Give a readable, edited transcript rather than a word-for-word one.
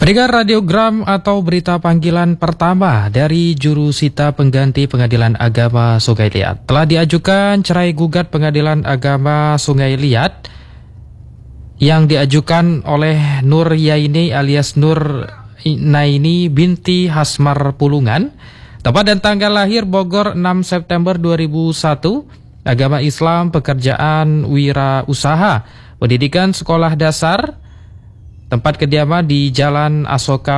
Pendengar radiogram atau berita panggilan pertama dari jurusita pengganti Pengadilan Agama Sungai Liat. Telah diajukan cerai gugat Pengadilan Agama Sungai Liat yang diajukan oleh Nur Yaini alias Nur Naini binti Hasmar Pulungan. Tempat dan tanggal lahir Bogor 6 September 2001. Agama Islam, pekerjaan wirausaha, pendidikan sekolah dasar. Tempat kediaman di Jalan Asoka